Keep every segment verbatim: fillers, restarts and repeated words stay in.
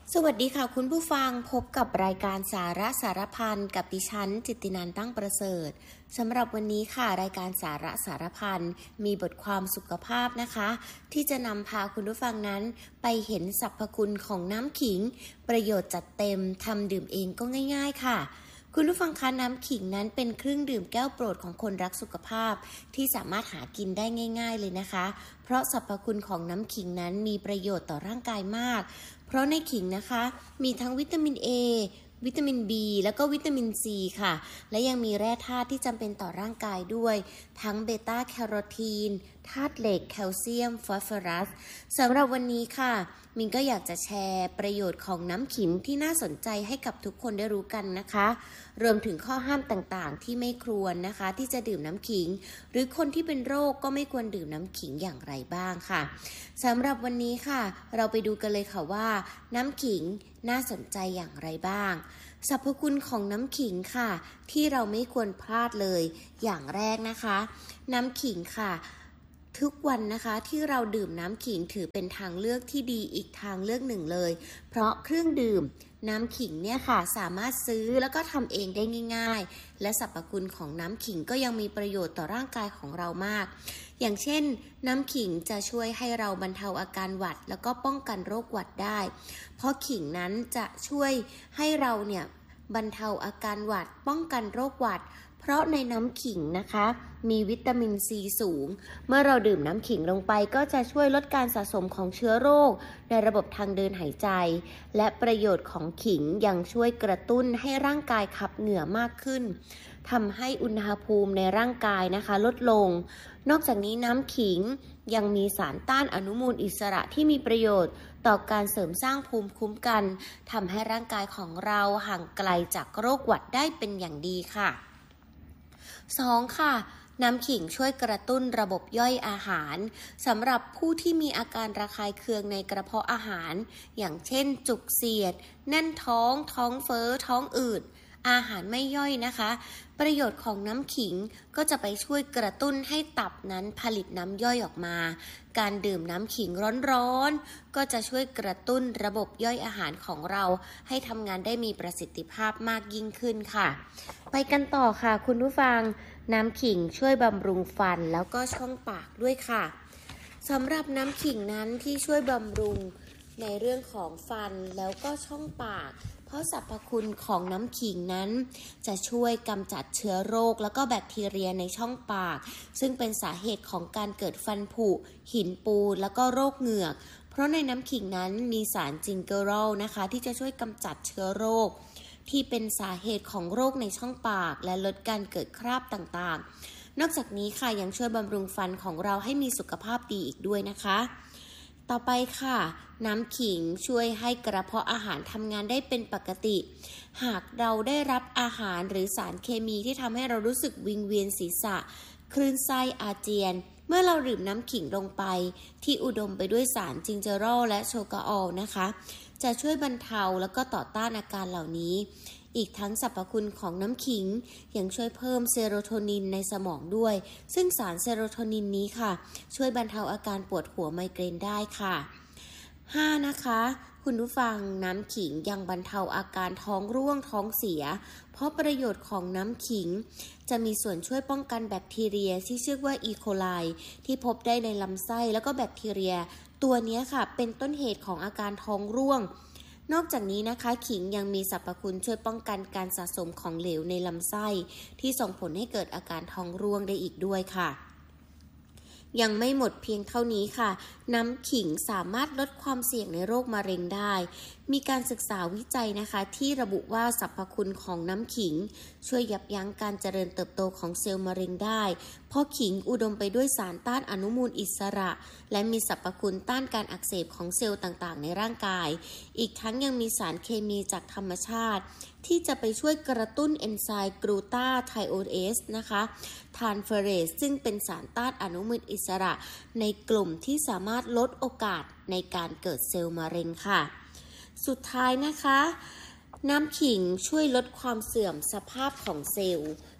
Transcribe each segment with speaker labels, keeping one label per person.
Speaker 1: สวัสดีค่ะคุณผู้ฟังพบกับรายการสาระสารพันกับดิฉันจิตตินันท์ตั้งประเสริฐสำหรับวันนี้ค่ะรายการสาระสารพันมีบทความสุขภาพนะคะที่จะนำพาคุณผู้ฟังนั้นไปเห็นสรรพคุณของน้ำขิงประโยชน์จัดเต็มทำดื่มเองก็ง่ายๆค่ะคุณผู้ฟังคะน้ำขิงนั้นเป็นเครื่องดื่มแก้วโปรดของคนรักสุขภาพที่สามารถหากินได้ง่ายๆเลยนะคะเพราะสรรพคุณของน้ำขิงนั้นมีประโยชน์ต่อร่างกายมากเพราะในขิงนะคะมีทั้งวิตามิน A วิตามิน B แล้วก็วิตามิน C ค่ะและยังมีแร่ธาตุที่จำเป็นต่อร่างกายด้วยทั้งเบต้าแคโรทีนธาตุเหล็กแคลเซียมฟอสฟอรัสสำหรับวันนี้ค่ะมินก็อยากจะแชร์ประโยชน์ของน้ำขิงที่น่าสนใจให้กับทุกคนได้รู้กันนะคะรวมถึงข้อห้ามต่างๆที่ไม่ควรนะคะที่จะดื่มน้ำขิงหรือคนที่เป็นโรคก็ไม่ควรดื่มน้ำขิงอย่างไรบ้างค่ะสำหรับวันนี้ค่ะเราไปดูกันเลยค่ะว่าน้ำขิงน่าสนใจอย่างไรบ้างสรรพคุณของน้ำขิงค่ะที่เราไม่ควรพลาดเลยอย่างแรกนะคะน้ำขิงค่ะทุกวันนะคะที่เราดื่มน้ำขิงถือเป็นทางเลือกที่ดีอีกทางเลือกหนึ่งเลยเพราะเครื่องดื่มน้ำขิงเนี่ยค่ะสามารถซื้อแล้วก็ทำเองได้ง่ายๆและสรรพคุณของน้ำขิงก็ยังมีประโยชน์ต่อร่างกายของเรามากอย่างเช่นน้ำขิงจะช่วยให้เราบรรเทาอาการหวัดแล้วก็ป้องกันโรคหวัดได้เพราะขิงนั้นจะช่วยให้เราเนี่ยบรรเทาอาการหวัดป้องกันโรคหวัดเพราะในน้ำขิงนะคะมีวิตามินซีสูงเมื่อเราดื่มน้ำขิงลงไปก็จะช่วยลดการสะสมของเชื้อโรคในระบบทางเดินหายใจและประโยชน์ของขิงยังช่วยกระตุ้นให้ร่างกายขับเหงื่อมากขึ้นทำให้อุณหภูมิในร่างกายนะคะลดลงนอกจากนี้น้ำขิงยังมีสารต้านอนุมูลอิสระที่มีประโยชน์ต่อการเสริมสร้างภูมิคุ้มกันทำให้ร่างกายของเราห่างไกลจากโรคหวัดได้เป็นอย่างดีค่ะสองค่ะน้ำขิงช่วยกระตุ้นระบบย่อยอาหารสำหรับผู้ที่มีอาการระคายเคืองในกระเพาะอาหารอย่างเช่นจุกเสียดแน่นท้องท้องเฟ้อท้องอืดอาหารไม่ย่อยนะคะประโยชน์ของน้ำขิงก็จะไปช่วยกระตุ้นให้ตับนั้นผลิตน้ำย่อยออกมาการดื่มน้ำขิงร้อนๆก็จะช่วยกระตุ้นระบบย่อยอาหารของเราให้ทำงานได้มีประสิทธิภาพมากยิ่งขึ้นค่ะไปกันต่อค่ะคุณผู้ฟังน้ำขิงช่วยบำรุงฟันแล้วก็ช่องปากด้วยค่ะสำหรับน้ำขิงนั้นที่ช่วยบำรุงในเรื่องของฟันแล้วก็ช่องปากเพราะสรรพคุณของน้ำขิงนั้นจะช่วยกำจัดเชื้อโรคแล้วก็แบคทีเรียในช่องปากซึ่งเป็นสาเหตุของการเกิดฟันผุหินปูนแล้วก็โรคเหงือกเพราะในน้ำขิงนั้นมีสารจิงเกอโรลนะคะที่จะช่วยกำจัดเชื้อโรคที่เป็นสาเหตุของโรคในช่องปากและลดการเกิดคราบต่างๆนอกจากนี้ค่ะยังช่วยบำรุงฟันของเราให้มีสุขภาพดีอีกด้วยนะคะต่อไปค่ะน้ำขิงช่วยให้กระเพาะอาหารทำงานได้เป็นปกติหากเราได้รับอาหารหรือสารเคมีที่ทำให้เรารู้สึกวิงเวียนศีรษะคลื่นไส้อาเจียนเมื่อเราดื่มน้ำขิงลงไปที่อุดมไปด้วยสารจิงเจอโรลและโชกาออลนะคะจะช่วยบรรเทาแล้วก็ต่อต้านอาการเหล่านี้อีกทั้งสรรพคุณของน้ำขิงยังช่วยเพิ่มเซโรโทนินในสมองด้วยซึ่งสารเซโรโทนินนี้ค่ะช่วยบรรเทาอาการปวดหัวไมเกรนได้ค่ะห้านะคะคุณผู้ฟังน้ำขิงยังบรรเทาอาการท้องร่วงท้องเสียเพราะประโยชน์ของน้ำขิงจะมีส่วนช่วยป้องกันแบคทีเรียที่ชื่อว่าอีโคไลที่พบได้ในลำไส้แล้วก็แบคทีเรียตัวนี้ค่ะเป็นต้นเหตุของอาการท้องร่วงนอกจากนี้นะคะขิงยังมีสรรพคุณช่วยป้องกันการสะสมของเหลวในลำไส้ที่ส่งผลให้เกิดอาการท้องร่วงได้อีกด้วยค่ะยังไม่หมดเพียงเท่านี้ค่ะน้ำขิงสามารถลดความเสี่ยงในโรคมะเร็งได้มีการศึกษาวิจัยนะคะที่ระบุว่าสรรพคุณของน้ำขิงช่วยยับยั้งการเจริญเติบโตของเซลล์มะเร็งได้เพราะขิงอุดมไปด้วยสารต้านอนุมูลอิสระและมีสรรพคุณต้านการอักเสบของเซลล์ต่างๆในร่างกายอีกทั้งยังมีสารเคมีจากธรรมชาติที่จะไปช่วยกระตุ้นเอนไซม์กลูตาไทโอเอสนะคะทรานสเฟอเรสซึ่งเป็นสารต้านอนุมูลอิสระในกลุ่มที่สามารถลดโอกาสในการเกิดเซลล์มะเร็งค่ะสุดท้ายนะคะน้ำขิงช่วยลดความเสื่อมสภาพของเซลล์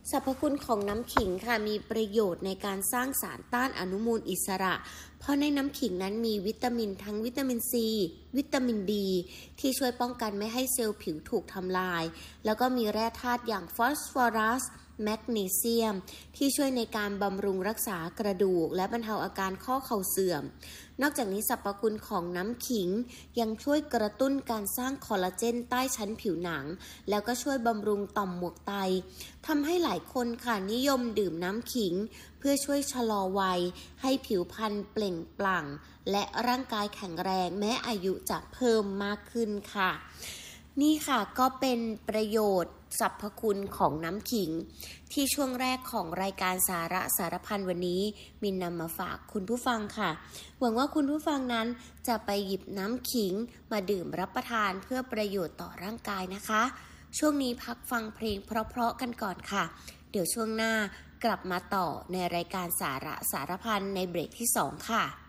Speaker 1: สรรพคุณของน้ำขิงค่ะมีประโยชน์ในการสร้างสารต้านอนุมูลอิสระเพราะในน้ำขิงนั้นมีวิตามินทั้งวิตามินซีวิตามินดีที่ช่วยป้องกันไม่ให้เซลล์ผิวถูกทำลายแล้วก็มีแร่ธาตุอย่างฟอสฟอรัสแมกนีเซียมที่ช่วยในการบำรุงรักษากระดูกและบรรเทาอาการข้อเข่าเสื่อมนอกจากนี้สรรพคุณของน้ำขิงยังช่วยกระตุ้นการสร้างคอลลาเจนใต้ชั้นผิวหนังแล้วก็ช่วยบำรุงต่อมหมวกไตทำให้หลายคนค่ะนิยมดื่มน้ำขิงเพื่อช่วยชะลอวัยให้ผิวพรรณเปล่งปลั่งและร่างกายแข็งแรงแม้อายุจะเพิ่มมากขึ้นค่ะนี่ค่ะก็เป็นประโยชน์สรรพคุณของน้ำขิงที่ช่วงแรกของรายการสาระสารพันวันนี้มินนำมาฝากคุณผู้ฟังค่ะหวังว่าคุณผู้ฟังนั้นจะไปหยิบน้ำขิงมาดื่มรับประทานเพื่อประโยชน์ต่อร่างกายนะคะช่วงนี้พักฟังเพลงเพราะๆกันก่อนค่ะเดี๋ยวช่วงหน้ากลับมาต่อในรายการสาระสารพันในเบรกที่สองค่ะ